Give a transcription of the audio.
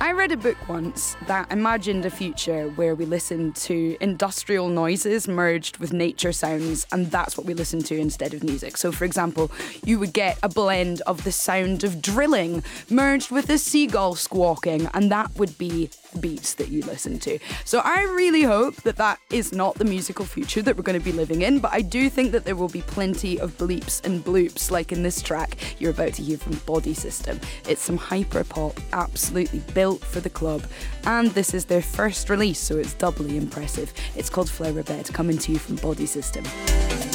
I read a book once that imagined a future where we listen to industrial noises merged with nature sounds, and that's what we listen to instead of music. So, for example, you would get a blend of the sound of drilling merged with a seagull squawking, and that would be beats that you listen to. So I really hope that that is not the musical future that we're going to be living in, but I do think that there will be plenty of bleeps and bloops, like in this track you're about to hear from Body System. It's some hyper pop, absolutely built for the club, and this is their first release, so it's doubly impressive. It's called Flower Bed, coming to you from Body System.